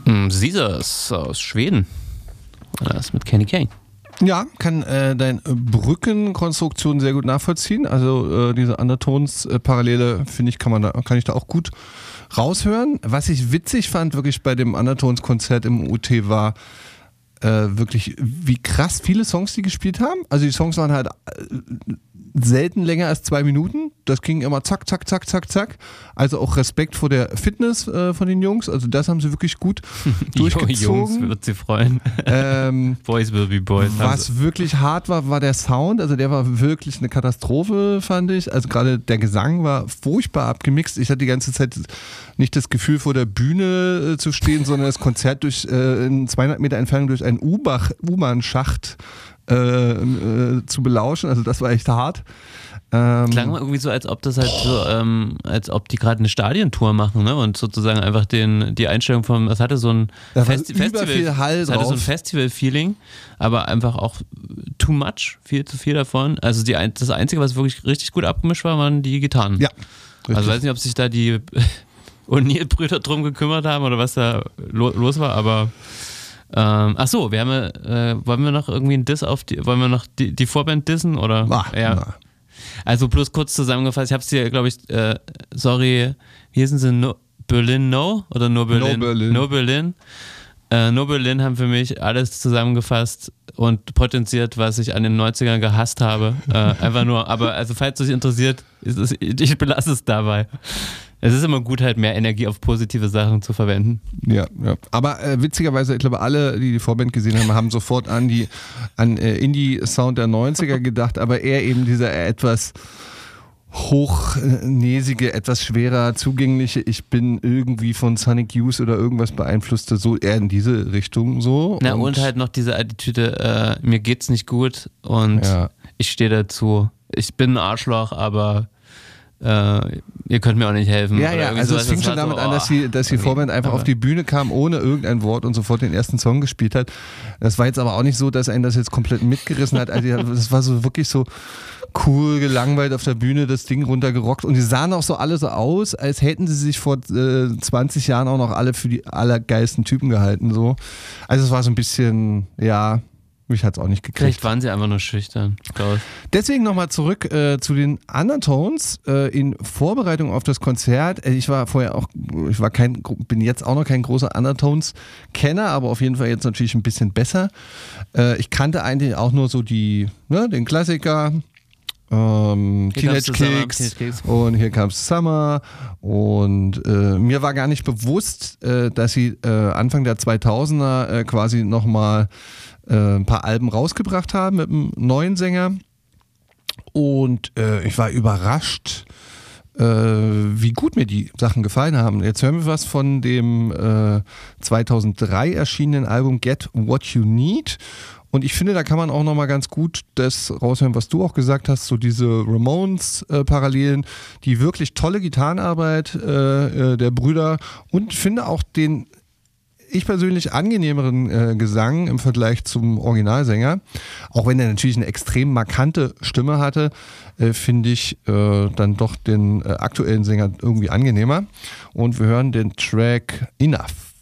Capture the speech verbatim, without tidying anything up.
Caesars aus Schweden. Das ist mit Kenny Kane. Ja, kann äh, deine Brückenkonstruktion sehr gut nachvollziehen. Also äh, diese Undertones-Parallele, finde ich, kann man da, kann ich da auch gut raushören. Was ich witzig fand, wirklich bei dem Undertones-Konzert im U T war, äh, wirklich, wie krass viele Songs die gespielt haben. Also die Songs waren halt äh, selten länger als zwei Minuten. Das ging immer zack, zack, zack, zack, zack. Also auch Respekt vor der Fitness äh, von den Jungs. Also das haben sie wirklich gut durchgezogen. Jungs wird sie freuen. Ähm, Boys will be boys. Was wirklich hart war, war der Sound. Also der war wirklich eine Katastrophe, fand ich. Also gerade der Gesang war furchtbar abgemixt. Ich hatte die ganze Zeit nicht das Gefühl, vor der Bühne äh, zu stehen, sondern das Konzert durch äh, in zweihundert Meter Entfernung durch einen U-Bahn-Schacht äh, äh, zu belauschen. Also das war echt hart. Ähm, Klang mal irgendwie so, als ob das halt so, ähm, als ob die gerade eine Stadientour machen, ne? Und sozusagen einfach den, die Einstellung vom, es hatte so ein da Festi- Festival, viel Hall es hatte drauf. so ein Festival-Feeling, aber einfach auch too much, viel zu viel davon. Also die, das Einzige, was wirklich richtig gut abgemischt war, waren die Gitarren. Ja. Richtig. Also weiß nicht, ob sich da die O'Neill-Brüder drum gekümmert haben oder was da lo- los war, aber Ähm, ach so, wir haben, äh, wollen wir noch irgendwie ein Diss auf die, wollen wir noch die, die Vorband dissen oder? Ach, ja. na. Also bloß kurz zusammengefasst, ich habe es dir, glaube ich, äh, sorry, hier sind sie no, Berlin No oder nur Berlin? No Berlin. No Berlin. Äh, No Berlin haben für mich alles zusammengefasst und potenziert, was ich an den neunzigern gehasst habe. Äh, einfach nur, aber also falls es dich interessiert, ist es, ich belasse es dabei. Es ist immer gut, halt mehr Energie auf positive Sachen zu verwenden. Ja, ja. Aber äh, witzigerweise, ich glaube, alle, die die Vorband gesehen haben, haben sofort an die an äh, Indie-Sound der neunziger gedacht, aber eher eben dieser etwas hochnäsige, etwas schwerer zugängliche, ich bin irgendwie von Sonic Youth oder irgendwas beeinflusste, so eher in diese Richtung so. Na und, und halt noch diese Attitüde, äh, mir geht's nicht gut und ja. ich stehe dazu. Ich bin ein Arschloch, aber äh, ihr könnt mir auch nicht helfen. Ja, ja, also es fing schon damit so, an, dass die, dass die Vorband einfach auf die Bühne kam, ohne irgendein Wort und sofort den ersten Song gespielt hat. Das war jetzt aber auch nicht so, dass einen das jetzt komplett mitgerissen hat. Also das war so wirklich so cool, gelangweilt auf der Bühne, das Ding runtergerockt und die sahen auch so alle so aus, als hätten sie sich vor äh, zwanzig Jahren auch noch alle für die allergeilsten Typen gehalten. So. Also es war so ein bisschen, ja, mich hat es auch nicht gekriegt. Vielleicht waren sie einfach nur schüchtern. Deswegen nochmal zurück äh, zu den Undertones äh, in Vorbereitung auf das Konzert. Ich war vorher auch, ich war kein, bin jetzt auch noch kein großer Undertones-Kenner, aber auf jeden Fall jetzt natürlich ein bisschen besser. Äh, ich kannte eigentlich auch nur so die, ne, den Klassiker. Ähm, Teenage Kicks und Here Comes Summer und äh, mir war gar nicht bewusst, äh, dass sie äh, Anfang der zweitausender äh, quasi nochmal äh, ein paar Alben rausgebracht haben mit einem neuen Sänger und äh, ich war überrascht, äh, wie gut mir die Sachen gefallen haben. Jetzt hören wir was von dem äh, zweitausenddrei erschienenen Album Get What You Need. Und ich finde, da kann man auch nochmal ganz gut das raushören, was du auch gesagt hast, so diese Ramones-Parallelen, äh, die wirklich tolle Gitarrenarbeit äh, äh, der Brüder und finde auch den, ich persönlich, angenehmeren äh, Gesang im Vergleich zum Originalsänger. Auch wenn er natürlich eine extrem markante Stimme hatte, äh, finde ich äh, dann doch den äh, aktuellen Sänger irgendwie angenehmer. Und wir hören den Track Enough.